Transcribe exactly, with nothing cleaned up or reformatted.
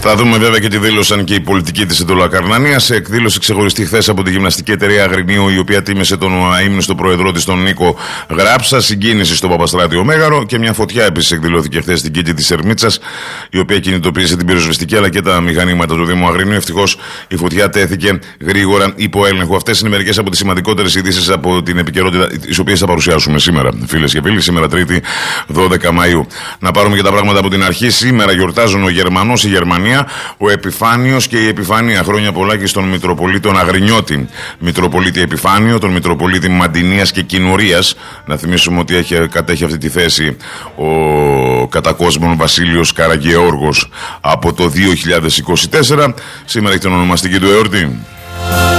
Θα δούμε βέβαια και τι δήλωσαν και οι πολιτικοί της Εντολακαρνανίας σε εκδήλωση ξεχωριστή χθες από τη γυμναστική εταιρεία Αγρινίου, η οποία τίμησε τον αείμνηστο πρόεδρό της, τον Νίκο Γράψα. Συγκίνηση στο Παπαστράτιο Μέγαρο και μια φωτιά επίσης εκδηλώθηκε χθες στην κήτη της Ερμίτσας, η οποία κινητοποίησε την πυροσβεστική αλλά και τα μηχανήματα του Δήμου Αγρινίου. Ευτυχώς η φωτιά τέθηκε γρήγορα υπό έλεγχο. Αυτές είναι μερικές από τις σημαντικότερες ειδήσεις από την επικαιρότητα, τις οποίες θα παρουσιάσουμε σήμερα, φίλες και φίλοι, σήμερα Τρίτη δώδεκα Μαΐου. Να πάρουμε και τα πράγματα από την αρχή. Σήμερα γιορτάζουν ο Γερμανός, η Γερμανία, ο Επιφάνιος και η Επιφανία. Χρόνια πολλά και στον Μητροπολίτων Αγρινιώτη, Μητροπολίτη Επιφάνιο, τον Μητροπολίτη Μαντινίας και Κοινουρίας. Να θυμίσουμε ότι έχει, κατέχει αυτή τη θέση ο κατακόσμων Βασίλειος Καραγεώργος από το δύο χιλιάδες είκοσι τέσσερα. Σήμερα έχει την ονομαστική του εορτή.